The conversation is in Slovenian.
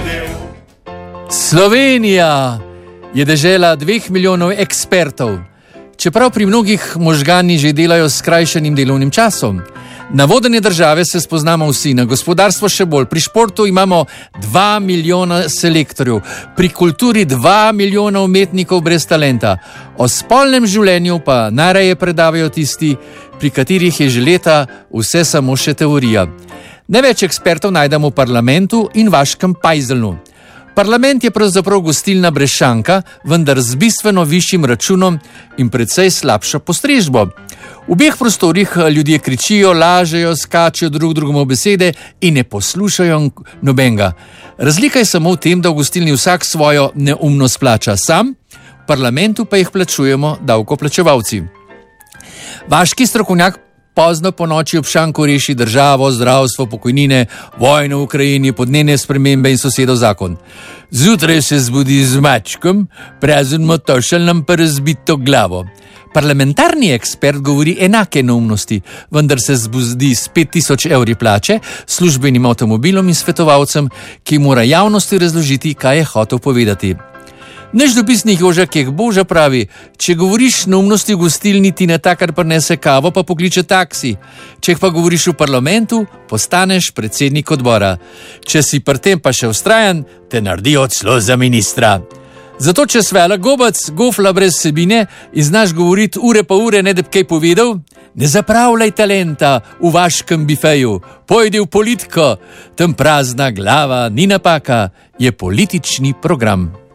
Slovenija je dežela 2 milijonov ekspertov, čeprav pri mnogih možgani že delajo s skrajšanim delovnim časom. Na vodenje države se spoznamo vsi, na gospodarstvo še bolj, pri športu imamo 2 milijona selektorjev, pri kulturi 2 milijona umetnikov brez talenta, o spolnem življenju pa najraje predavajo tisti, pri katerih je že leta vse samo še teorija. Največ ekspertov najdemo v parlamentu in vaškem pajzelnu. Parlament je pravzaprav gostilna brez šanka, vendar z bistveno višjim računom in precej slabšo postrežbo. V obeh prostorih ljudje kričijo, lažejo, skačejo drugemu besede in ne poslušajo nobenega. Razlika je samo v tem, da v gostilni vsak svojo neumnost plača sam, v parlamentu pa jih plačujemo davkoplačevalci. Vaški strokovnjak pozno po noči ob šanku reši državo, zdravstvo, pokojnine, vojno v Ukrajini, podnebne spremembe in sosedov zakon. Zjutraj se zbudi z mačkom, prazen motošelj nam pa razbito glavo. Parlamentarni ekspert govori enake neumnosti, vendar se zbudi s 5000 evri plače, službenim avtomobilom in svetovalcem, ki mora javnosti razložiti, kaj je hotel povedati. Naš dopisnik Joža Kekboža pravi, če govoriš neumnosti v gostilni, ti ne takar prinese kavo, pa pokliče taksi. Če pa govoriš v parlamentu, postaneš predsednik odbora. Če si pri tem pa še vztrajan, te naredijo celo za ministra. Zato, če svela gobac, gofla brez vsebine in znaš govoriti ure pa ure, ne da bi kaj povedal, ne zapravljaj talenta v vaškem bifeju, pojdi v politiko, tam prazna glava ni napaka, je politični program.